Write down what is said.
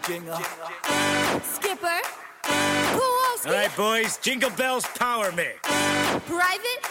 Jingle. Skipper. Kowalski. All right, boys, Jingle Bells Power Mix. Private